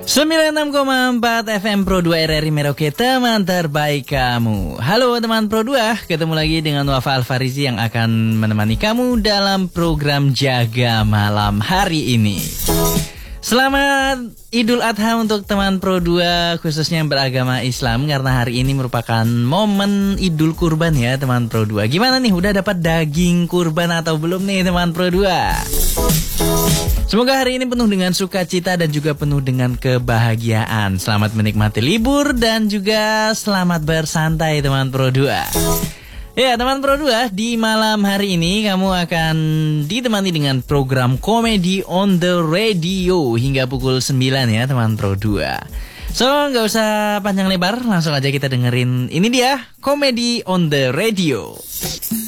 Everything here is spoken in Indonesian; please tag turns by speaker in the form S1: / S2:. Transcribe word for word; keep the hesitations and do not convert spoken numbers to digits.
S1: sembilan puluh enam koma empat F M Pro dua R R I Merauke, teman terbaik kamu. Halo teman Pro dua, ketemu lagi dengan Wafa Alfarizi yang akan menemani kamu dalam program Jaga Malam hari ini. Selamat Idul Adha untuk teman Pro dua, khususnya yang beragama Islam, karena hari ini merupakan momen Idul Kurban ya teman Pro dua. Gimana nih, udah dapat daging kurban atau belum nih teman Pro dua? Semoga hari ini penuh dengan sukacita dan juga penuh dengan kebahagiaan. Selamat menikmati libur dan juga selamat bersantai teman Pro dua. Ya teman Pro dua, di malam hari ini kamu akan ditemani dengan program Komedi on the Radio hingga pukul sembilan ya teman Pro dua. So gak usah panjang lebar, langsung aja kita dengerin ini dia Komedi on the Radio.